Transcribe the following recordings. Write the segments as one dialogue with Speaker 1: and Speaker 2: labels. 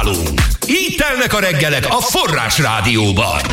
Speaker 1: Így telnek a reggelek a Forrás Rádióban.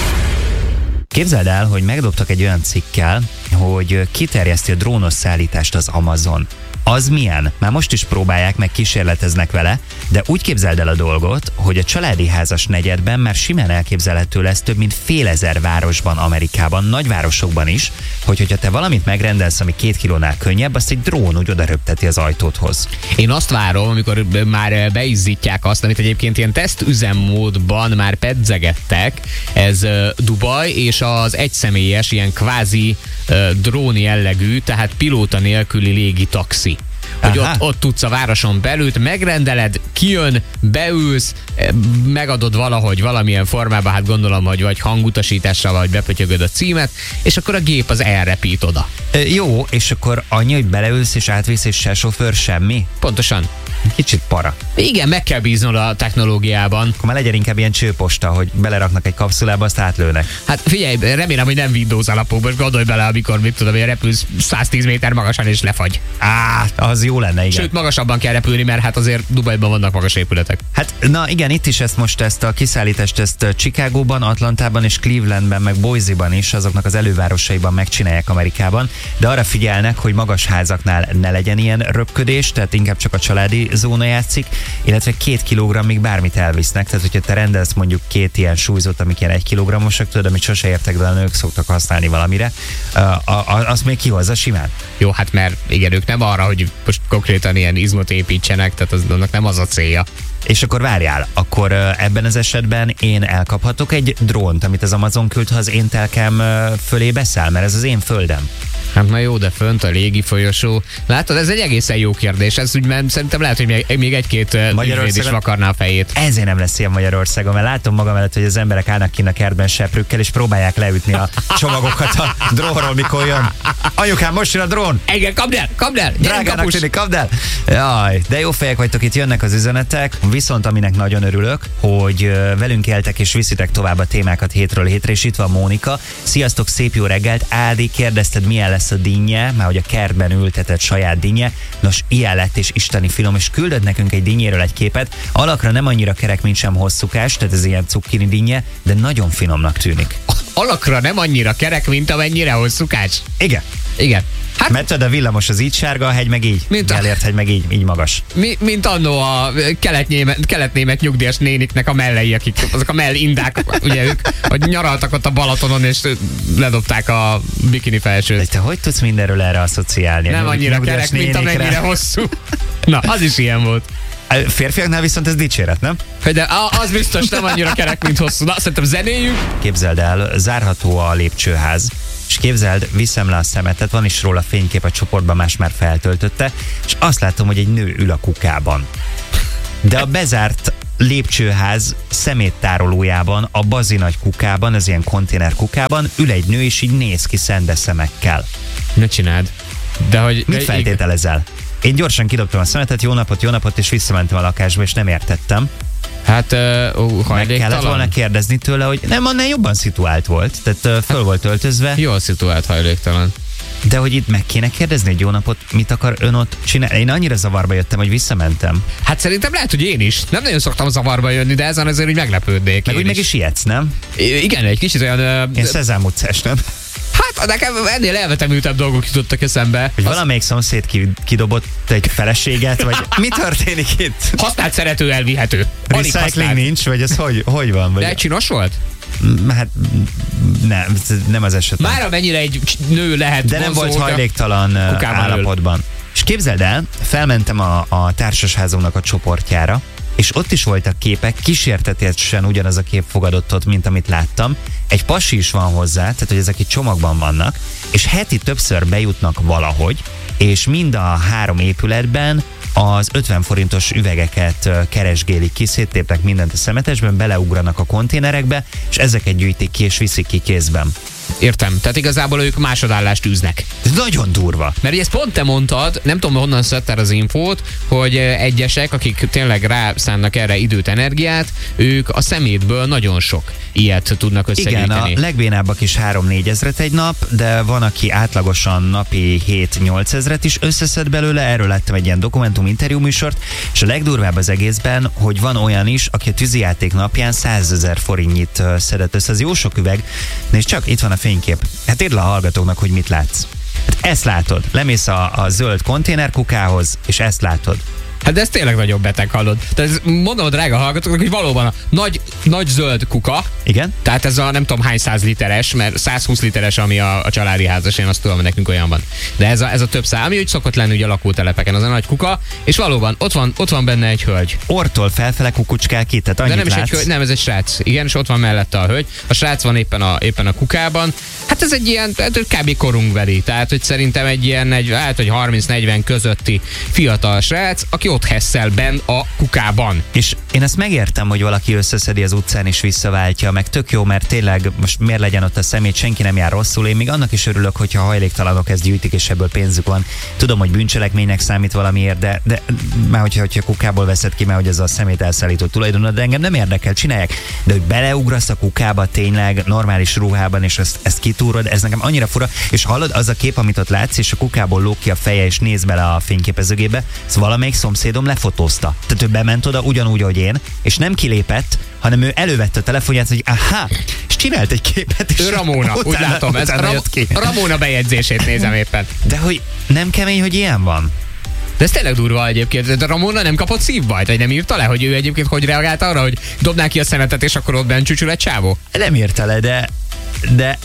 Speaker 2: Képzeld el, hogy megdobtak egy olyan cikkel, hogy kiterjeszti a drónos szállítást az Amazon. Az milyen? Már most is próbálják, meg kísérleteznek vele, de úgy képzeld el a dolgot, hogy a családi házas negyedben már simán elképzelhető lesz több mint 5000 városban, Amerikában, nagyvárosokban is, hogyha te valamit megrendelsz, ami 2 kilónál könnyebb, azt egy drón úgy oda röpteti az ajtódhoz.
Speaker 3: Én azt várom, amikor már beizzítják azt, amit egyébként ilyen tesztüzemmódban már pedzegettek, ez Dubaj és az egyszemélyes, ilyen kvázi drón jellegű, tehát pilóta nélküli légi taxi. Hogy ott tudsz a városon belül, megrendeled, kijön, beülsz, megadod valahogy valamilyen formában, hát gondolom, hogy vagy hangutasítással, vagy bepötyögöd a címet, és akkor a gép az elrepít oda.
Speaker 2: Jó, és akkor annyi, hogy beleülsz és átvész, és se sofőr, semmi?
Speaker 3: Pontosan.
Speaker 2: Kicsit para.
Speaker 3: Igen, meg kell bíznod a technológiában.
Speaker 2: Akkor már legyen inkább ilyen csőposta, hogy beleraknak egy kapszulába, azt átlőnek.
Speaker 3: Hát figyelj, remélem, hogy nem Windows alapokban, gondolj bele, amikor mit tudom, hogy repülsz 110 méter magasan és lefagy.
Speaker 2: Az jó lenne, igen.
Speaker 3: Sőt, magasabban kell repülni, mert hát azért Dubajban vannak magas épületek.
Speaker 2: Hát, na igen, itt is ezt a kiszállítást, ezt Chicagóban, Atlantában és Clevelandben, meg Boise-ban is, azoknak az elővárosaiban megcsinálják Amerikában, de arra figyelnek, hogy magas házaknál ne legyen ilyen röpködés, tehát inkább csak a családi zóna játszik, illetve 2 kilogrammig bármit elvisznek, tehát hogyha te rendelsz mondjuk 2 ilyen súlyzót, amik ilyen 1 kilogrammosak, tudod, amit sose értek, de a nők szoktak használni valamire, azt még kihozza simán.
Speaker 3: Jó, hát mert igen, ők nem arra, hogy most konkrétan ilyen izmot építsenek, tehát annak nem az a célja.
Speaker 2: És akkor várjál, akkor ebben az esetben én elkaphatok egy drónt, amit az Amazon küld, ha az én telkem fölé beszáll, mert ez az én földem.
Speaker 3: Hát na jó, de fönt a légi folyosó. Látod, ez egy egészen jó kérdés. Ez úgy, mert szerintem lehet, hogy még egy-két ügyvéd is vakarná a fejét.
Speaker 2: Ezért nem lesz ilyen Magyarországon, mert látom magam előtt, hogy az emberek állnak kint a kertben seprükkel, és próbálják leütni a csomagokat a drónról, mikor jön. Anyukám, most jön a drón!
Speaker 3: Igen, kapd el!
Speaker 2: Drágának tűnik, kapd el! Jaj, de jó fejek vagytok, itt jönnek az üzenetek, viszont aminek nagyon örülök, hogy velünk éltek és viszitek tovább a témákat hétről hétre, és itt van Mónika. Sziasztok, szép jó reggelt! Ádi, kérdezted, milyen lesz a dinnye, már hogy a kertben ültetett saját dinnye. Nos, ilyen lett és isteni finom, és küldött nekünk egy dinnyéről egy képet. Alakra nem annyira kerek, mint sem hosszúkás, tehát ez ilyen cukkini dinnye, de nagyon finomnak tűnik.
Speaker 3: Alakra nem annyira kerek, mint amennyire hosszúkás? Igen. Hát,
Speaker 2: mert tudod, a villamos az így sárga, a hegy meg így. Gellért hegy meg így magas.
Speaker 3: Mint annó a keletnémet nyugdíjas néniknek a mellei, akik azok a mellindák, ugye ők, hogy nyaraltak ott a Balatonon, és ledobták a bikini felsőt.
Speaker 2: De te hogy tudsz mindenről erre asszociálni?
Speaker 3: Nem annyira kerek, mint amennyire hosszú. Na, az is ilyen volt.
Speaker 2: A férfiaknál viszont ez dicséret, nem?
Speaker 3: De az biztos nem annyira kerek, mint hosszú. Na, szerintem zenéljük.
Speaker 2: Képzeld el, zárható a lépcsőház. És képzeld, viszem le a szemetet, van is róla fénykép a csoportban, más már feltöltötte, és azt látom, hogy egy nő ül a kukában. De a bezárt lépcsőház szeméttárolójában, a bazinagy kukában, az ilyen konténer kukában ül egy nő, és így néz ki szende szemekkel.
Speaker 3: Ne csináld.
Speaker 2: Mit feltételezel? Én gyorsan kidobtam a szemetet, jó napot, és visszamentem a lakásba, és nem értettem.
Speaker 3: Hát,
Speaker 2: meg kellett volna kérdezni tőle, hogy nem, annál jobban szituált volt, tehát föl volt öltözve.
Speaker 3: Jól szituált, hajléktalan.
Speaker 2: De hogy itt meg kéne kérdezni, hogy jó napot, mit akar ön ott csinálni? Én annyira zavarba jöttem, hogy visszamentem.
Speaker 3: Hát szerintem lehet, hogy én is. Nem nagyon szoktam zavarba jönni, de ezen azért úgy meglepődnék.
Speaker 2: Meg úgy meg is ijedsz, nem?
Speaker 3: Igen, egy kicsit olyan...
Speaker 2: Én Szezám utcás, nem?
Speaker 3: Hát nekem ennél elvetemültebb dolgok jutottak eszembe.
Speaker 2: Hogy valamelyik szomszéd kidobott egy feleséget, vagy mi történik itt?
Speaker 3: Használt szerető elvihető.
Speaker 2: Recycling nincs, vagy ez hogy van? Vagy...
Speaker 3: De csinos volt?
Speaker 2: Hát nem az eset.
Speaker 3: Már amennyire egy nő lehet.
Speaker 2: De nem volt hajléktalan állapotban. És képzeld el, felmentem a társasházomnak a csoportjára, és ott is voltak képek, kísértetiesen ugyanaz a kép fogadott ott, mint amit láttam. Egy pasi is van hozzá, tehát hogy ezek itt csomagban vannak, és heti többször bejutnak valahogy, és mind a 3 épületben az 50 forintos üvegeket keresgélik ki, széttépnek mindent a szemetesben, beleugranak a konténerekbe, és ezeket gyűjtik ki és viszik ki kézben.
Speaker 3: Értem. Tehát igazából ők másodállást űznek.
Speaker 2: Ez nagyon durva.
Speaker 3: Mert ugye ezt pont te mondtad, nem tudom honnan szedted az infót, hogy egyesek, akik tényleg rászánnak erre időt, energiát, ők a szemétből nagyon sok ilyet tudnak összegyűjteni.
Speaker 2: Igen, a legbénábbak is 3-4 ezret egy nap, de van, aki átlagosan napi 7-8 ezret is összeszed belőle, erről láttam egy ilyen dokumentum interjú műsort, és a legdurvább az egészben, hogy van olyan is, aki a tűzijáték napján 100 000 forintnyit szedett össze. Ez jó sok üveg, és csak itt van a fénykép. Hát írd le a hallgatóknak, hogy mit látsz. Hát ezt látod. Lemész a zöld konténerkukához, és ezt látod.
Speaker 3: Hát de ez tényleg nagyon beteg, hallod. Tehát mondom a drága hallgatóknak, hogy valóban a nagy zöld kuka.
Speaker 2: Igen?
Speaker 3: Tehát ez a nem tudom hány 100 literes, mert 120 literes, ami a családi házas, én azt tudom, hogy nekünk olyan van. De ez a több szám, ami úgy szokott lenni ugye a lakótelepeken, az a nagy kuka, és valóban ott van benne egy hölgy.
Speaker 2: Orrtól felfele kukucskál ki, tehát annyit
Speaker 3: de nem
Speaker 2: látsz.
Speaker 3: is egy hölgy, nem, ez egy srác. Igen, és ott van mellette a hölgy. A srác van éppen a kukában. Hát ez egy ilyen, kb. Korunkbeli. Tehát, hogy szerintem egy ilyen, hogy 30-40 közötti fiatal srác, aki ott hesszel benn a kukában.
Speaker 2: És én ezt megértem, hogy valaki összeszedi az utcán és visszaváltja, meg tök jó, mert tényleg most miért legyen ott a szemét, senki nem jár rosszul. Én még annak is örülök, hogyha hajléktalanok ezt gyűjtik, és ebből pénzük van. Tudom, hogy bűncselekménynek számít valamiért, de már hogyha kukából veszed ki, mert hogy ez a szemét elszállító tulajdonod, de engem nem érdekel, csinálják. De hogy beleugrasz a kukába tényleg normális ruhában, és ezt kitúrod, ez nekem annyira fura. És hallod, az a kép, amit ott látsz, és a kukából lóg ki a feje, és néz bele a fényképezőgébe, ez valamelyik szomszédom lefotózta. Tehát ő bement oda ugyanúgy, ahogy én, és nem kilépett, hanem ő elővette a telefonját, hogy aha, és csinált egy képet. És
Speaker 3: ő Ramona, úgy látom, ez Ramona bejegyzését nézem éppen.
Speaker 2: De hogy nem kemény, hogy ilyen van?
Speaker 3: De ez tényleg durva egyébként. De Ramona nem kapott szívbajt, vagy nem írta le, hogy ő egyébként hogy reagált arra, hogy dobná ki a szemetet, és akkor ott bent csücsül egy csávó?
Speaker 2: Nem írta le, de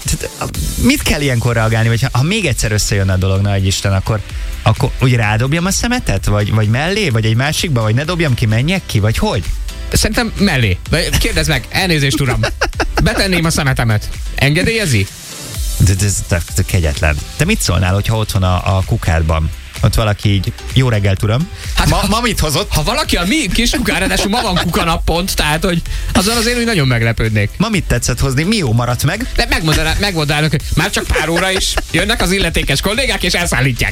Speaker 2: mit kell ilyenkor reagálni, vagy ha még egyszer összejön a dolog, nagy Isten, akkor úgy rádobjam a szemetet, vagy mellé, vagy egy másikba, vagy ne dobjam ki, menjek ki, vagy hogy?
Speaker 3: Szerintem mellé. Kérdezd meg, elnézést uram, betenném a szemetemet. Engedélyezi?
Speaker 2: De ez kegyetlen. Te mit szólnál, hogyha ott van a kukádban? Ott valaki így, jó reggelt, uram. Hát ma mit hozott?
Speaker 3: Ha valaki a mi kis kukán, ráadásul ma van kukanappont, tehát hogy azon azért úgy nagyon meglepődnék.
Speaker 2: Ma mit tetszett hozni? Mi jó maradt meg?
Speaker 3: De megmondanának, hogy már csak pár óra is jönnek az illetékes kollégák, és elszállítják.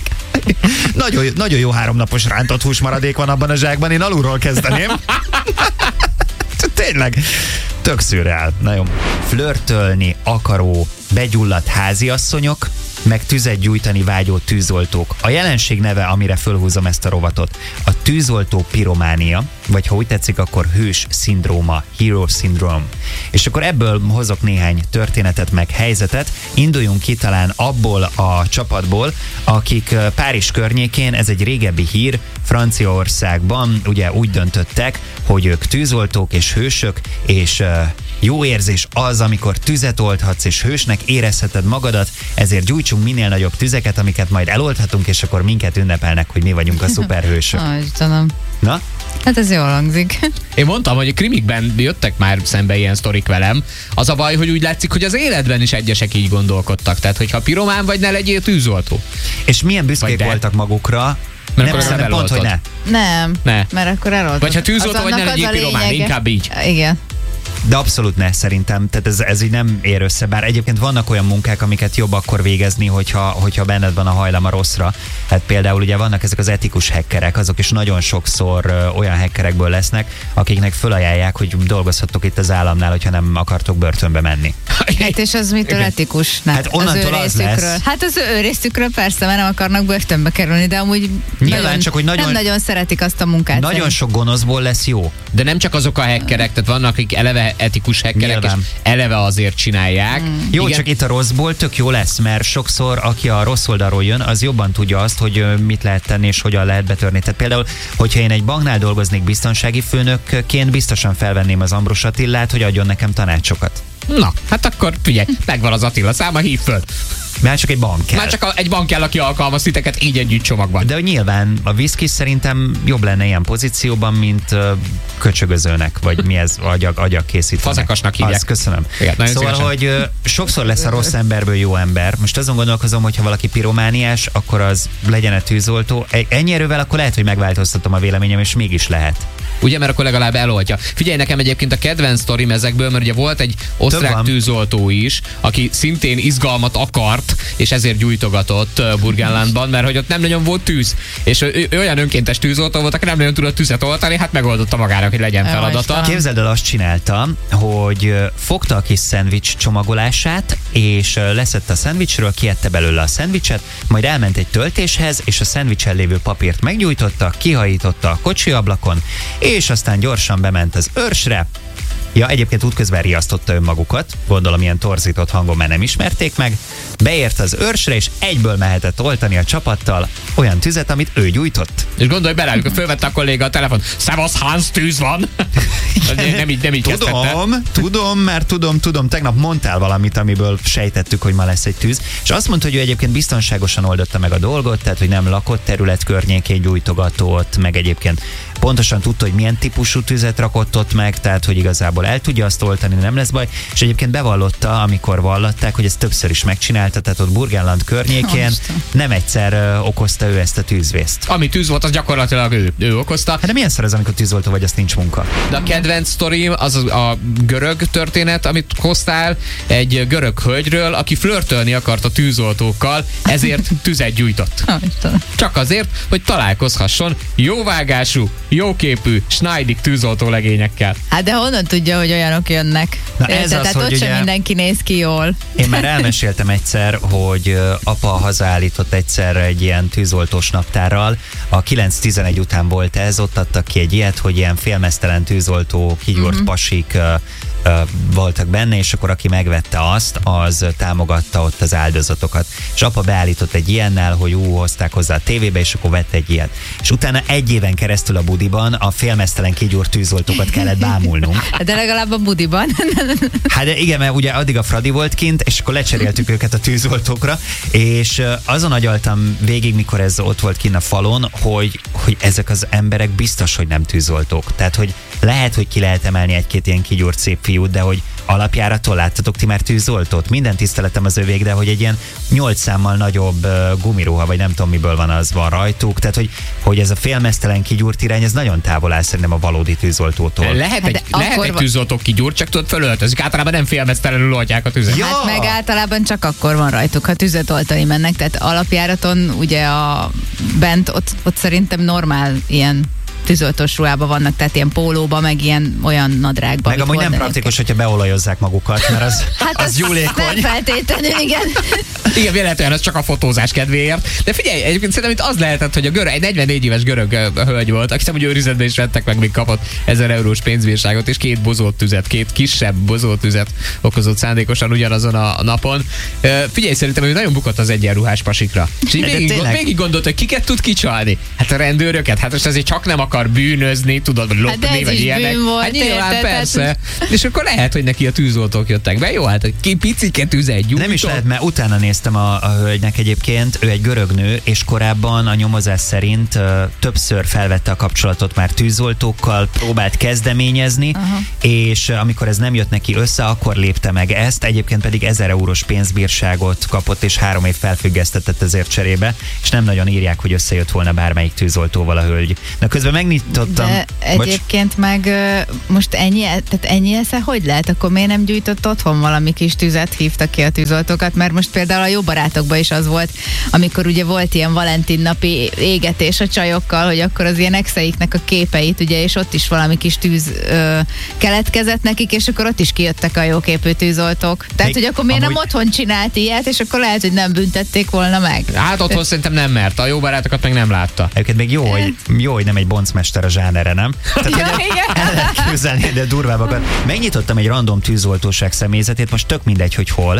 Speaker 2: Nagyon jó 3 napos rántott húsmaradék van abban a zsákban, én alulról kezdeném. Tényleg, tök szürreál. Na jó. Flörtölni akaró, begyulladt háziasszonyok, meg tüzet gyújtani vágyó tűzoltók. A jelenség neve, amire fölhúzom ezt a rovatot, a tűzoltó pirománia, vagy ha úgy tetszik, akkor hős szindróma, hero syndrome. És akkor ebből hozok néhány történetet, meg helyzetet. Induljunk ki talán abból a csapatból, akik Párizs környékén, ez egy régebbi hír, Franciaországban ugye úgy döntöttek, hogy ők tűzoltók és hősök, és jó érzés az, amikor tüzet oldhatsz, és hősnek érezheted magadat, ezért gyújtsunk minél nagyobb tüzeket, amiket majd eloldhatunk, és akkor minket ünnepelnek, hogy mi vagyunk a szuperhősök.
Speaker 4: Istenem.
Speaker 2: Na?
Speaker 4: Hát ez jól hangzik.
Speaker 3: Én mondtam, hogy a krimikben jöttek már szembe ilyen sztorik velem. Az a baj, hogy úgy látszik, hogy az életben is egyesek így gondolkodtak. Tehát, hogyha piromán vagy, ne legyél tűzoltó.
Speaker 2: És milyen büszkék voltak magukra,
Speaker 3: mert
Speaker 2: nem szerintem pont, hogy ne.
Speaker 4: Nem, mert akkor eloltod.
Speaker 3: Vagy ha tűzoltó vagy, ne legyél piromán, inkább így.
Speaker 4: Igen.
Speaker 2: De abszolút ne, szerintem. Tehát ez így nem ér össze. Bár egyébként vannak olyan munkák, amiket jobb akkor végezni, hogyha benned van a hajlam a rosszra. Hát például ugye vannak ezek az etikus hackerek, azok is nagyon sokszor olyan hackerekből lesznek, akiknek fölajánlják, hogy dolgozhattok itt az államnál, hogyha nem akartok börtönbe menni.
Speaker 4: Hát és az mitől etikus?
Speaker 2: Hát onnantól az lesz.
Speaker 4: Hát az ő részükről persze, mert nem akarnak börtönbe kerülni, de amúgy
Speaker 2: nyilván csak, hogy
Speaker 4: nem nagyon szeretik azt a munkát.
Speaker 2: Nagyon sok gonoszból lesz jó.
Speaker 3: De nem csak azok a hackerek, tehát vannak, akik eleve etikus hackerek, és eleve azért csinálják.
Speaker 2: Jó, igen. Csak itt a rosszból tök jó lesz, mert sokszor, aki a rossz oldalról jön, az jobban tudja azt, hogy mit lehet tenni, és hogyan lehet betörni. Tehát például, hogyha én egy banknál dolgoznék biztonsági főnökként, biztosan felvenném az Ambrus Attilát, hogy adjon nekem tanácsokat.
Speaker 3: Na, hát akkor figyelj, megvan az Attila száma, hív föl.
Speaker 2: Már csak egy bank kell.
Speaker 3: Már csak egy bank kell, aki alkalmaz titeket így együtt csomagban.
Speaker 2: De nyilván a whisky szerintem jobb lenne ilyen pozícióban, mint köcsögözőnek, vagy mi ez, agyak készítőnek.
Speaker 3: Fazekasnak hívják.
Speaker 2: Azt, köszönöm.
Speaker 3: Igen,
Speaker 2: szóval,
Speaker 3: szívesen.
Speaker 2: hogy sokszor lesz a rossz emberből jó ember. Most azon gondolkozom, hogy ha valaki piromániás, akkor az legyen a tűzoltó. Ennyi erővel akkor lehet, hogy megváltoztatom a véleményem, és mégis lehet.
Speaker 3: Ugye, mert akkor legalább eloltja. Figyelj, nekem egyébként a kedvenc sztorim ezekből, mert ugye volt egy osztrák tűzoltó is, aki szintén izgalmat akart, és ezért gyújtogatott Burgenlandban, mert hogy ott nem nagyon volt tűz. És ő olyan önkéntes tűzoltó volt, aki nem nagyon tudott tüzet oltani, hát megoldotta magának, hogy legyen feladata.
Speaker 2: Képzeld el, azt csinálta, hogy fogta a kis szendvics csomagolását, és leszette a szendvicsről, kiette belőle a szendvicset, majd elment egy töltéshez, és a szendvicsen lévő papírt meggyújtotta, kihajította a kocsi ablakon, és aztán gyorsan bement az őrsre. Ja, egyébként útközben riasztotta önmagukat, gondolom ilyen torzított hangon, mert nem ismerték meg. Beért az őrsre, és egyből mehetett oltani a csapattal olyan tüzet, amit ő gyújtott.
Speaker 3: És gondolj bele, amikor fölvette a kolléga a telefon, szevasz Hans, tűz van! nem így kezdette.
Speaker 2: Tudom, tegnap mondtál valamit, amiből sejtettük, hogy ma lesz egy tűz. És azt mondta, hogy ő egyébként biztonságosan oldotta meg a dolgot, tehát hogy nem lakott terület környékén gyújtogatott, meg egyébként pontosan tudta, hogy milyen típusú tüzet rakott ott meg, tehát hogy igazából el tudja azt oltani, nem lesz baj. És egyébként bevallotta, amikor vallatták, hogy ezt többször is megcsinálta, tehát ott Burgenland környékén nem egyszer okozta ő ezt a tűzvészt.
Speaker 3: Ami tűz volt, az gyakorlatilag ő okozta.
Speaker 2: Hát de milyen szar ez, amikor tűzoltó vagy, azt nincs munka.
Speaker 3: De a kedvenc sztorim az a görög történet, amit hoztál egy görög hölgyről, aki flörtölni akart a tűzoltókkal, ezért tüzet gyújtott. Csak azért, hogy találkozhasson jóvágású, jóképű, snajdik tűzoltó legényekkel.
Speaker 4: Hát de honnan tudja, hogy olyanok jönnek?
Speaker 2: Na ez az,
Speaker 4: tehát
Speaker 2: hogy
Speaker 4: ott
Speaker 2: ugye,
Speaker 4: sem mindenki néz ki jól.
Speaker 2: Én már elmeséltem egyszer, hogy apa hazaállított egyszer egy ilyen tűzoltós naptárral. A 9-11 után volt ez, ott adtak ki egy ilyet, hogy ilyen félmeztelen tűzoltó, kigyúrt pasik voltak benne, és akkor aki megvette azt, az támogatta ott az áldozatokat. És apa beállított egy ilyennel, hogy hozták hozzá a tévébe, és akkor vett egy ilyet. És utána egy éven keresztül a budiban a félmeztelen kigyúrt tűzoltókat kellett bámulnunk.
Speaker 4: De legalább a budiban.
Speaker 2: Hát de igen, mert ugye addig a Fradi volt kint, és akkor lecseréltük őket a tűzoltókra, és azon agyaltam végig, mikor ez ott volt kint a falon, hogy ezek az emberek biztos, hogy nem tűzoltók. Tehát, hogy lehet, hogy ki lehet emelni egy-két ilyen kigyúrt szép fiút, de hogy alapjárattól láttatok ti már tűzoltót? Minden tiszteletem az övék, de hogy egy ilyen 8 számmal nagyobb gumiruha, vagy nem tudom miből van, az van rajtuk, tehát hogy ez a félmeztelen kigyúrt irány, ez nagyon távol áll szerintem a valódi tűzoltótól.
Speaker 3: Lehet egy tűzoltó kigyúrt, csak tudod, fölöltözik. Általában nem félmeztelenül oltják a tüzet.
Speaker 2: Ja.
Speaker 4: Hát meg általában csak akkor van rajtuk, ha tüzet oltani mennek, tehát alapjáraton ugye bent ott szerintem normál ilyen tűzoltós ruhában vannak, tehát ilyen pólóba, meg ilyen olyan nadrágban.
Speaker 2: Meg amúgy nem praktikus, hogyha beolajozzák magukat, mert az jólékony.
Speaker 4: Nem feltétlenül, igen.
Speaker 3: Igen, véletlenül az csak a fotózás kedvéért. De figyelj, egyébként szerintem itt az lehetett, hogy egy 44 éves görög hölgy volt, aki hiszem, hogy őrizetben is vettek meg, még kapott 1000 eurós pénzbírságot, és 2 bozolt tüzet, 2 kisebb bozolt tüzet okozott szándékosan ugyanazon a napon. Figyelj, szerintem ő nagyon bukott az egyenruhás pasikra. És végig gondolt, hogy kiket tud kicsalni. Hát a rendőröket, hát most azért csak nem akar bűnözni, tudod, vagy lopni, vagy ilyenek. Hát nyilván persze. És akkor lehet, hogy neki a tűzoltók jöttek be. Jó, hát picike tüzet gyújtott.
Speaker 2: Nem is lehet, mert utána néztem a hölgynek egyébként, ő egy görög nő, és korábban a nyomozás szerint többször felvette a kapcsolatot már tűzoltókkal, próbált kezdeményezni, és amikor ez nem jött neki össze, akkor lépte meg ezt, egyébként pedig 1000 eurós pénzbírságot kapott, és 3 év felfüggesztetett ezért cserébe, és nem nagyon írják, hogy összejött volna bármelyik tűzoltóval a hölgy. Na közben megnyitottam.
Speaker 4: De egyébként meg most ennyi esze, hogy lehet? Akkor miért nem gyújtott otthon valami kis tüzet, hívtak ki a tűzoltókat? Mert most például a Jó barátokban is az volt, amikor ugye volt ilyen Valentin napi égetés a csajokkal, hogy akkor az ilyen exeiknek a képeit, ugye, és ott is valami kis tűz keletkezett nekik, és akkor ott is kijöttek a jóképű tűzoltók. Tehát, hogy akkor miért nem otthon csinált ilyet, és akkor lehet, hogy nem büntették volna meg.
Speaker 3: Hát otthon szerintem nem, mert a Jó barátokat meg nem látta.
Speaker 2: Egyébként még jó, hogy nem egy boncmester a zsánere, nem? Tehát, el lehet képzelni, de durvábbakat. Megnyitottam egy random tűzoltóság személyzetét, most tök mindegy, hogy hol,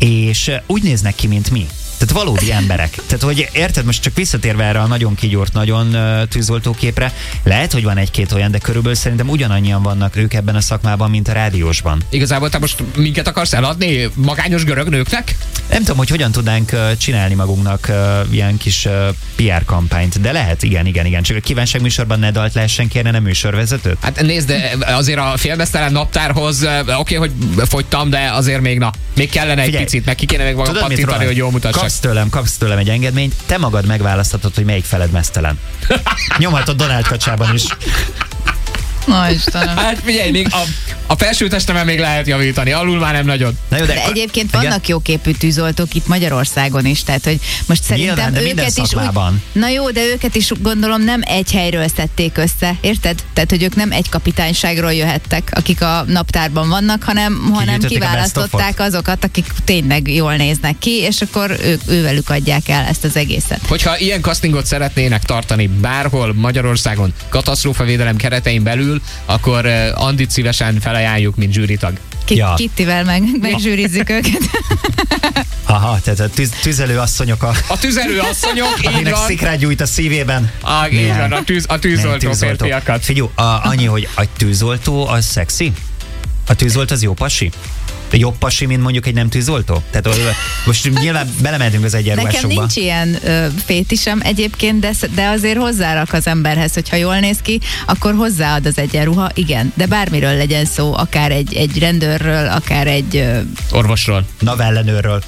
Speaker 2: és úgy néznek ki, mint mi. Tehát valódi emberek. Tehát, hogy érted, most csak visszatérve erre a nagyon kigyúrt, nagyon tűzoltóképre, lehet, hogy van egy-két olyan, de körülbelül szerintem ugyanannyian vannak ők ebben a szakmában, mint a rádiósban. Igazából
Speaker 3: te most minket akarsz eladni magányos görög nőknek?
Speaker 2: Nem tudom, hogy hogyan tudnánk csinálni magunknak ilyen kis PR kampányt, de lehet, igen. Csak a kívánságműsorban ne dalt lehessen kérni, nem műsorvezetőt?
Speaker 3: Hát nézd, de azért a félmeztelen naptárhoz oké, hogy fogytam, de azért még kellene egy picit, meg ki kéne még magam pattintani, hogy jól mutassak.
Speaker 2: Kapsz tőlem egy engedményt, te magad megválaszthatod, hogy melyik feled meztelen. Nyomhatod Donald kacsában is.
Speaker 4: Na Istenem.
Speaker 3: Hát figyelj, még a felső testemen még lehet javítani, alul már nem nagyon.
Speaker 2: Na jó,
Speaker 4: De egyébként vannak jóképű tűzoltók itt Magyarországon is, tehát hogy most szerintem
Speaker 2: Nyilván, de minden
Speaker 4: őket is
Speaker 2: szakmában.
Speaker 4: na jó, de őket is gondolom nem egy helyről szedték össze, érted? Tehát, hogy ők nem egy kapitányságról jöhettek, akik a naptárban vannak, hanem
Speaker 2: Kigyűjtötték a
Speaker 4: kiválasztották
Speaker 2: best of-ot.
Speaker 4: azokat, akik tényleg jól néznek ki, és akkor ővelük adják el ezt az egészet.
Speaker 3: Hogyha ilyen castingot szeretnének tartani bárhol Magyarországon katasztrófavédelem keretein belül, akkor Andit szívesen felajánljuk, mint zsűritag.
Speaker 2: Ja.
Speaker 4: Kittivel megzsűrizzük őket.
Speaker 2: Aha, tehát a tüzelő asszonyok,
Speaker 3: A tüzelőasszonyok, így
Speaker 2: akinek
Speaker 3: van.
Speaker 2: szikrát gyújt a szívében.
Speaker 3: Így
Speaker 2: Milyen?
Speaker 3: van, a tűzoltó férfiakat.
Speaker 2: Figyelj, annyi, hogy a tűzoltó az szexi? A tűzoltó az jó pasi? Jobb pasi, mint mondjuk egy nem tűzoltó? Tehát most nyilván belementünk az
Speaker 4: Nekem
Speaker 2: egyenruhásokba.
Speaker 4: nincs ilyen fétisem egyébként, de azért hozzárak az emberhez, hogyha jól néz ki, akkor hozzáad az egyenruha, igen. De bármiről legyen szó, akár egy rendőrről, akár egy...
Speaker 3: Orvosról.
Speaker 2: Navellenőrről.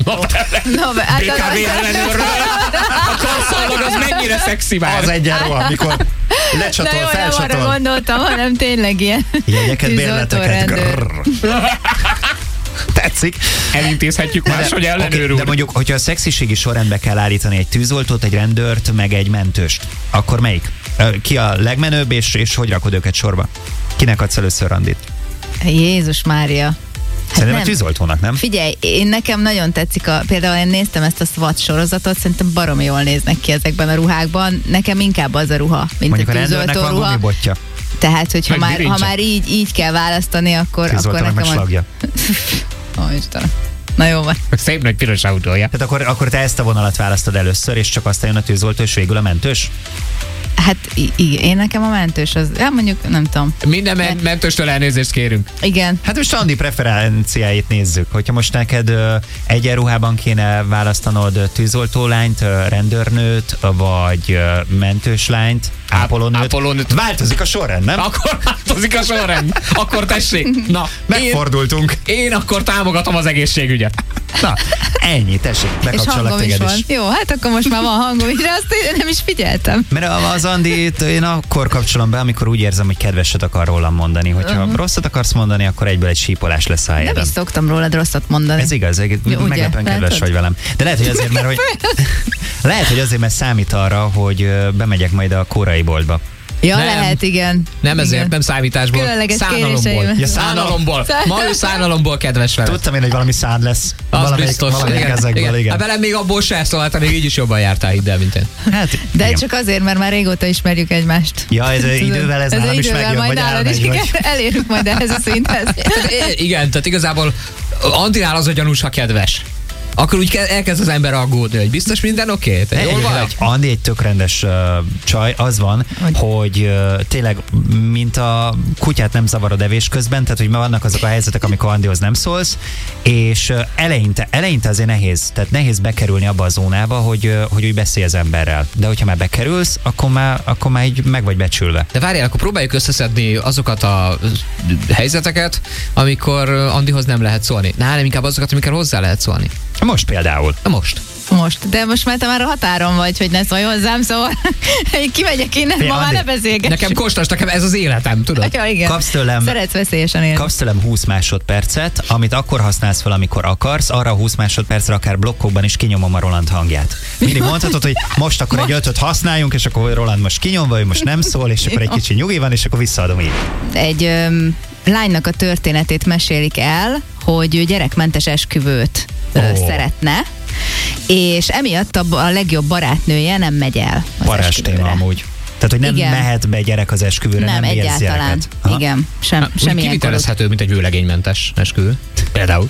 Speaker 3: BKV ellenőrről. A karszallag az mennyire szexi már.
Speaker 2: Az egyenruha, amikor
Speaker 4: Na
Speaker 2: lecsatol,
Speaker 4: jó, nem arra
Speaker 2: felcsatol.
Speaker 4: gondoltam, hanem tényleg ilyen
Speaker 2: Jegyeket,
Speaker 4: tűzoltó
Speaker 2: bérleteket.
Speaker 4: rendőr.
Speaker 2: Grrr. Tetszik.
Speaker 3: Elintézhetjük máshogy ellenőr
Speaker 2: de
Speaker 3: úr.
Speaker 2: mondjuk, hogyha a szexiségi sorrendbe kell állítani egy tűzoltót, egy rendőrt, meg egy mentőst, akkor melyik? Ki a legmenőbb, és hogy rakod őket sorba? Kinek adsz először randit?
Speaker 4: Jézus Mária.
Speaker 2: Szerintem a
Speaker 4: nem.
Speaker 2: tűzoltónak, nem?
Speaker 4: Figyelj, nekem nagyon tetszik, például én néztem ezt a SWAT sorozatot, szerintem baromi jól néznek ki ezekben a ruhákban. Nekem inkább az a ruha, mint
Speaker 2: Mondjuk a
Speaker 4: a
Speaker 2: rendőrnek
Speaker 4: tűzoltó
Speaker 2: van
Speaker 4: ruha.
Speaker 2: gumibotja,
Speaker 4: Tehát, hogyha
Speaker 3: Meg
Speaker 4: ha
Speaker 3: birincse.
Speaker 4: már így kell választani, akkor
Speaker 2: tűzoltónak meg
Speaker 4: nekem
Speaker 2: slagja.
Speaker 4: Ó, Istenem. Na jó van.
Speaker 3: Szép nagy piros autója.
Speaker 2: Tehát akkor te ezt a vonalat választod először, és csak aztán jön a tűzoltó, és végül a mentős?
Speaker 4: Hát igen, én nekem a mentős az, mondjuk nem tudom.
Speaker 3: Minden mentőstől elnézést kérünk.
Speaker 4: Igen.
Speaker 2: Hát most Andi preferenciáit nézzük. Hogyha most neked egyenruhában kéne választanod tűzoltólányt, rendőrnőt, vagy mentős lányt, ápolónőt. Változik a sorrend, nem?
Speaker 3: Akkor változik a sorrend. Akkor tessék. Na,
Speaker 2: Megfordultunk.
Speaker 3: én akkor támogatom az egészségügyet.
Speaker 2: Na, ennyi, tessék,
Speaker 4: És
Speaker 2: bekapcsolok
Speaker 4: hangom is
Speaker 2: téged
Speaker 4: van.
Speaker 2: is.
Speaker 4: Jó, hát akkor most már van hangom is, de azt én nem is figyeltem.
Speaker 2: Mert az Andit én akkor kapcsolom be, amikor úgy érzem, hogy kedveset akar rólam mondani. Hogyha rosszat akarsz mondani, akkor egyből egy sípolás lesz a
Speaker 4: Nem
Speaker 2: helyeden.
Speaker 4: is szoktam rólad rosszat mondani.
Speaker 2: Ez igaz, meglepően kedves
Speaker 4: látod?
Speaker 2: vagy velem. De lehet, hogy azért, mert lehet, hogy azért, mert számít arra, hogy bemegyek majd a kórai boltba.
Speaker 4: Ja,
Speaker 3: Nem.
Speaker 4: lehet, igen.
Speaker 3: Nem ezért,
Speaker 4: Igen.
Speaker 3: nem számításból,
Speaker 4: Különleges
Speaker 3: szánalomból.
Speaker 4: kéréseim.
Speaker 2: Ja,
Speaker 3: Szánalomból. Ma ő szánalomból kedves veled.
Speaker 2: Tudtam én, hogy valami szád lesz.
Speaker 3: Az biztos.
Speaker 2: Valamelyik ezekből, igen.
Speaker 3: Hát velem még abból se szóval, te még így is jobban jártál ide, mint én.
Speaker 2: Hát,
Speaker 4: De
Speaker 2: igen.
Speaker 4: csak azért, mert már régóta ismerjük egymást.
Speaker 2: Ja, ez idővel ez nálam is
Speaker 4: idővel
Speaker 2: megjön,
Speaker 4: majd
Speaker 2: vagy
Speaker 4: nálad is
Speaker 2: elmegy, vagy...
Speaker 4: igen, elérünk majd ehhez a szinthez.
Speaker 3: Igen, tehát igazából Andinál az a gyanús, ha kedves. Akkor úgy elkezd az ember aggódni, hogy biztos minden oké? Te jól vagy?
Speaker 2: Andi egy tök rendes csaj, az van, hogy tényleg, mint a kutyát nem zavarod evés közben, tehát hogy vannak azok a helyzetek, amikor Andihoz nem szólsz, és eleinte azért nehéz, tehát nehéz bekerülni abba a zónába, hogy úgy beszélj az emberrel. De hogyha már bekerülsz, akkor már így meg vagy becsülve.
Speaker 3: De várjál, akkor próbáljuk összeszedni azokat a helyzeteket, amikor Andihoz nem lehet szólni. Nem, inkább azokat, amikor hozzá lehet szólni.
Speaker 2: Most például.
Speaker 3: Na most.
Speaker 4: De most már te már a határon vagy, hogy ne szólj hozzám, szóval én kimegyek innen, ma már
Speaker 2: Andi,
Speaker 4: ne beszélgessünk.
Speaker 3: Nekem kóstas, nekem ez az életem, tudod?
Speaker 4: Ja, igen.
Speaker 2: Kapsz tőlem
Speaker 4: Szeretsz veszélyesen élni.
Speaker 2: Kapsz tőlem 20 másodpercet, amit akkor használsz fel, amikor akarsz, arra 20 másodpercre akár blokkokban is kinyomom a Roland hangját. Mindig mondhatod, hogy most akkor egy 5-öt használjunk, és akkor Roland most kinyomva, ő most nem szól, és akkor egy kicsi nyugi van, és akkor visszaadom így.
Speaker 4: Egy lánynak a történetét mesélik el, hogy ő gyerekmentes esküvőt szeretne, és emiatt a legjobb barátnője nem megy el az
Speaker 2: Parás
Speaker 4: esküvőre.
Speaker 2: téma amúgy. Tehát, hogy nem
Speaker 4: Igen.
Speaker 2: mehet be gyerek az esküvőre, nem érsz
Speaker 4: egyáltalán.
Speaker 2: gyereket. Aha.
Speaker 4: Igen,
Speaker 3: Úgy
Speaker 4: semmilyen korod.
Speaker 3: kivitelezhető, mint egy vőlegénymentes esküvő. Például.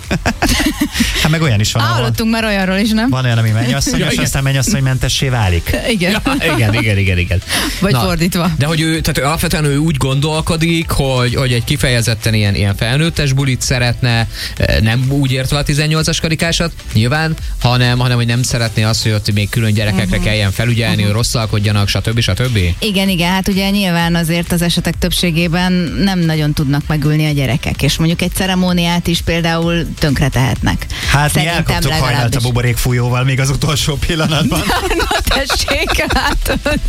Speaker 2: Hát meg olyan is van, ahol
Speaker 4: Hallottunk már olyanról is, nem?
Speaker 2: van olyan, ami mennyasszonyos,
Speaker 3: Ja, igen.
Speaker 2: aztán mennyasszonymentessé válik.
Speaker 4: Igen.
Speaker 3: Igen.
Speaker 4: Vagy
Speaker 3: Na,
Speaker 4: fordítva.
Speaker 3: De hogy tehát alapvetően ő úgy gondolkodik, hogy egy kifejezetten ilyen felnőttes bulit szeretne, nem úgy értve a 18-as karikásat, nyilván, hanem hogy nem szeretné azt, hogy ott még külön gyerekekre kelljen felügyelni, hogy rosszalkodjanak, stb.
Speaker 4: Igen, hát ugye nyilván azért az esetek többségében nem nagyon tudnak megülni a gyerekek, és mondjuk egy ceremóniát is például tönkre tehetnek.
Speaker 2: Hát mi
Speaker 4: Szerintem
Speaker 2: elkaptuk hajnalt a buborékfújóval még az utolsó pillanatban.
Speaker 4: Na tessék, látod.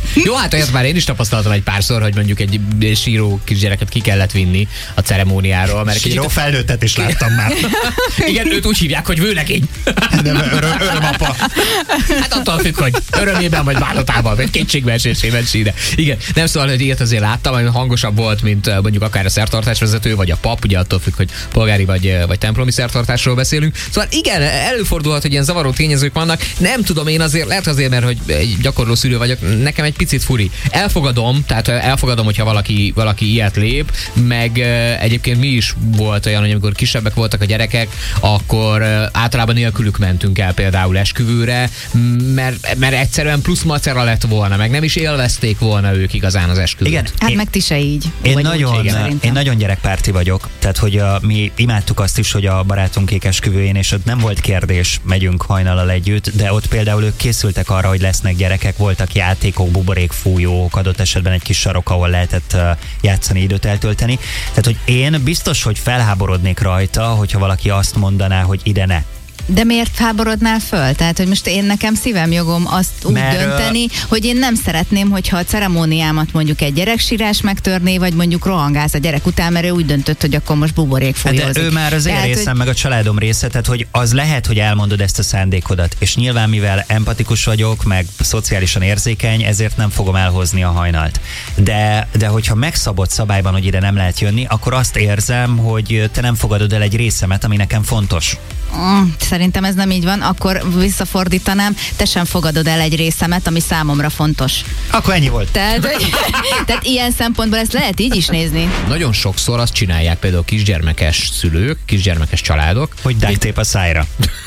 Speaker 3: Jó, hát olyat már én is tapasztaltam egy párszor, hogy mondjuk egy síró kisgyereket ki kellett vinni a ceremóniáról. Mert
Speaker 2: Síró felnőttet is láttam már.
Speaker 3: Igen, őt úgy hívják, hogy vőlegény.
Speaker 2: De örömapa.
Speaker 3: Hát attól függ, hogy örömében vagy bánatában, vagy kétségbeesésében síre. Igen, nem szóval, hogy ilyet azért láttam, ami hangosabb volt, mint mondjuk akár a szertartásvezető, vagy a pap, ugye attól függ, hogy polgári vagy templomi szertartásról beszélünk. Szóval igen, előfordulhat, hogy ilyen zavaró tényezők vannak. Nem tudom, én azért, lehet azért, mert hogy egy gyakorló szülő vagyok, nekem egy picit furi. Elfogadom, hogyha valaki ilyet lép, meg egyébként mi is volt olyan, hogy amikor kisebbek voltak a gyerekek, akkor általában nélkülük mentünk el például esküvőre, mert egyszerűen plusz macera lett volna, meg nem is élvezték volna ők igazán az esküvőt.
Speaker 2: Igen.
Speaker 4: Hát meg ti se így.
Speaker 2: Én nagyon gyerekpárti vagyok, tehát hogy mi imádtuk azt is, hogy a barátunkék esküvőjén, és ott nem volt kérdés, megyünk hajnallal együtt, de ott például ők készültek arra, hogy lesznek gyerekek, voltak játékok, buborékfújók, adott esetben egy kis sarok, ahol lehetett játszani, időt eltölteni. Tehát, hogy én biztos, hogy felháborodnék rajta, hogyha valaki azt mondaná, hogy ide ne.
Speaker 4: De miért háborodnál föl? Tehát, hogy most nekem szívem jogom azt úgy dönteni, hogy én nem szeretném, hogyha a ceremóniámat mondjuk egy gyereksírás megtörné, vagy mondjuk rohangálsz a gyerek után, mert ő úgy döntött, hogy akkor most buborék fújózik.
Speaker 2: De ő már az én részem, meg a családom része, tehát hogy az lehet, hogy elmondod ezt a szándékodat, és nyilván mivel empatikus vagyok, meg szociálisan érzékeny, ezért nem fogom elhozni a hajnalt. De hogyha megszabott szabályban, hogy ide nem lehet jönni, akkor azt érzem, hogy te nem fogadod el egy részemet, ami nekem fontos.
Speaker 4: Szerintem ez nem így van, akkor visszafordítanám, te sem fogadod el egy részemet, ami számomra fontos.
Speaker 2: Akkor ennyi volt.
Speaker 4: Tehát ilyen szempontból ezt lehet így is nézni.
Speaker 3: Nagyon sokszor azt csinálják például kisgyermekes szülők, kisgyermekes családok,
Speaker 2: hogy duct a szájra.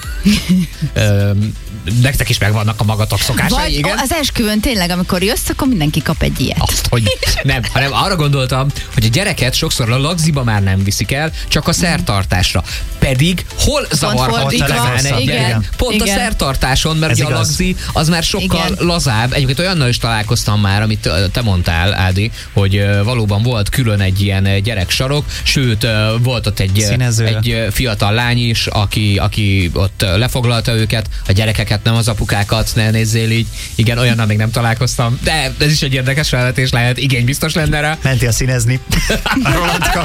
Speaker 3: Nektek is megvannak a magatok szokásai,
Speaker 4: vagy
Speaker 3: igen?
Speaker 4: Az esküvőn tényleg, amikor jössz, akkor mindenki kap egy ilyet.
Speaker 3: Azt, hogy nem, hanem arra gondoltam, hogy a gyereket sokszor a lagziba már nem viszik el, csak a szertartásra. Pedig hol zavarhat igazán egy gyerek? Pont igen. A szertartáson, mert ugye a lagzi az már sokkal lazább. Egyébként olyannal is találkoztam már, amit te mondtál, Ádi, hogy valóban volt külön egy ilyen gyereksarok, sőt, volt ott egy fiatal lány is, aki ott lefoglalta őket, a gyerekeket, nem az apukákat, ne nézzél így. Igen, olyannal még nem találkoztam, de ez is egy érdekes felvetés lehet, igény biztos lenne rá.
Speaker 2: Mentél színezni.
Speaker 3: Rolandka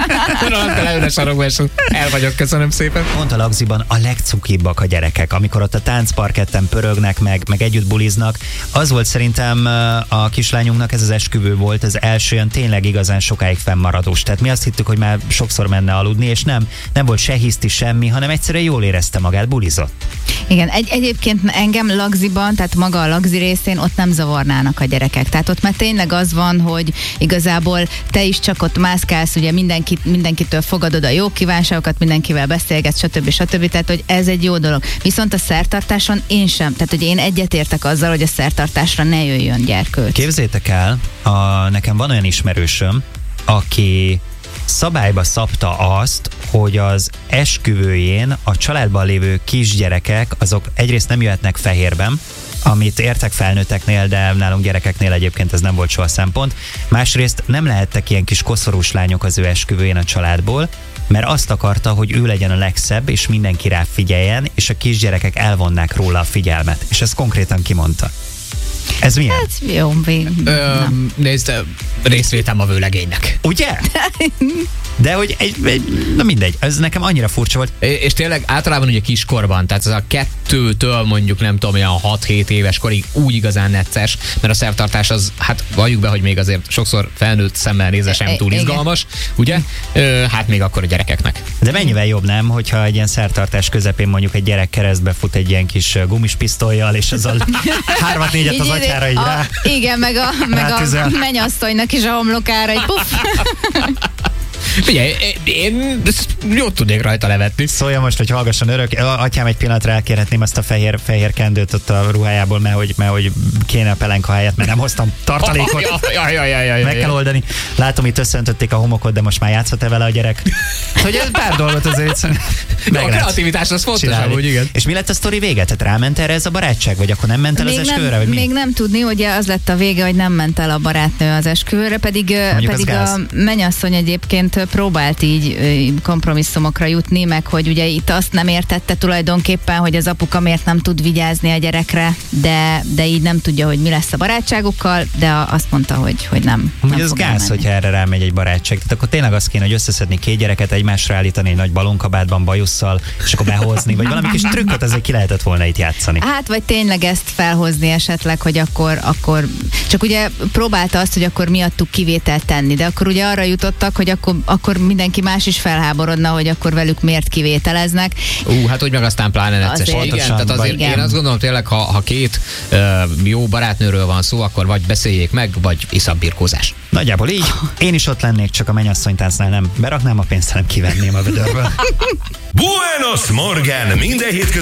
Speaker 3: leül a sarokba, és el vagyok, köszönöm szépen.
Speaker 2: Pont a lagziban a legcukibbak a gyerekek, amikor ott a táncparketten pörögnek, meg együtt buliznak. Az volt szerintem a kislányunknak, ez az esküvő volt, az első olyan tényleg igazán sokáig fennmaradós. Tehát mi azt hittük, hogy már sokszor menne aludni, és nem volt se hiszti, semmi, hanem egyszerűen jól érezte magát, bulizott.
Speaker 4: Igen, egyébként engem lagziban, tehát maga a lagzi részén ott nem zavarnának a gyerekek. Tehát ott már tényleg az van, hogy igazából te is csak ott mászkálsz, ugye mindenkitől fogadod a jó kívánságokat, mindenkivel beszélgetsz, stb. Tehát, hogy ez egy jó dolog. Viszont a szertartáson én sem. Tehát, hogy én egyetértek azzal, hogy a szertartásra ne jöjjön gyerkőc.
Speaker 2: Képzétek el, nekem van olyan ismerősöm, aki szabályba szabta azt, hogy az esküvőjén a családban lévő kisgyerekek, azok egyrészt nem jöhetnek fehérben, amit értek felnőtteknél, de nálunk gyerekeknél egyébként ez nem volt soha szempont. Másrészt nem lehettek ilyen kis koszorús lányok az ő esküvőjén a családból, mert azt akarta, hogy ő legyen a legszebb, és mindenki rá figyeljen, és a kisgyerekek elvonnák róla a figyelmet. És ezt konkrétan kimondta. Ez milyen?
Speaker 4: Hát jó,
Speaker 3: nézd, részvétem a vőlegénynek.
Speaker 2: Ugye? De hogy na mindegy, ez nekem annyira furcsa volt.
Speaker 3: És tényleg általában ugye kiskorban, tehát ez a 2-től mondjuk nem tudom, olyan 6-7 éves korig úgy igazán necces, mert a szertartás az, hát valljuk be, hogy még azért sokszor felnőtt szemmel nézve sem túl izgalmas, ugye? Hát még akkor a gyerekeknek.
Speaker 2: De mennyivel jobb, nem, hogyha egy ilyen szertartás közepén mondjuk egy gyerek keresztbe fut egy ilyen kis gumispisztollyal, és azzal 3-4-et az atyára így rá.
Speaker 4: Igen, meg a mennyasszonynak is a homlokára egy puff.
Speaker 3: Figyelj, én jót tudnék rajta levetni.
Speaker 2: Szólja most, hogy hallgasson örök. Atyám, egy pillanatra elkérhetném azt a fehér kendőt ott a ruhájából, mert hogy kéne a pelenka helyett, mert nem hoztam tartalékot. Meg kell oldani. Látom, itt összeöntötték a homokot, de most már játszhat-e vele a gyerek? Hogy ez pár dolgot azért
Speaker 3: meg a kreativitás az fontos amúgy, igen.
Speaker 2: És mi lett a sztori vége? Tehát ráment erre ez a barátság, vagy akkor nem ment el az esküvőre?
Speaker 4: Még nem tudni, ugye az lett a vége, hogy nem ment el a barátnő az esküvőre, pedig a mennyasszony egyébként próbált így kompromisszumokra jutni, meg hogy ugye itt azt nem értette tulajdonképpen, hogy az apuka miért nem tud vigyázni a gyerekre, de így nem tudja, hogy mi lesz a barátságukkal, de azt mondta, hogy nem.
Speaker 2: Amúgy az gáz, hogyha erre rámegy egy barátság. Tehát akkor tényleg az kéne, hogy összeszedni két gyereket, egymásra állítani egy nagy balonkabátban, bajusszal, és akkor behozni, vagy valami kis trükköt azért ki lehetett volna itt játszani.
Speaker 4: Hát, vagy tényleg ezt felhozni esetleg, hogy akkor csak ugye próbálta azt, hogy akkor miattuk kivételt tenni, de akkor ugye arra jutottak, hogy akkor mindenki más is felháborodna, hogy akkor velük miért kivételeznek.
Speaker 3: Hát úgy meg aztán pláne necces. Igen, tehát azért én azt gondolom tényleg, ha két jó barátnőről van szó, akkor vagy beszéljék meg, vagy iszabbirkózás.
Speaker 2: Nagyjából így. Én is ott lennék, csak a mennyasszonytáncnál nem beraknám a pénzt, hanem kivenném a vödörből.
Speaker 1: Buenos Morgen! Minden hétköznap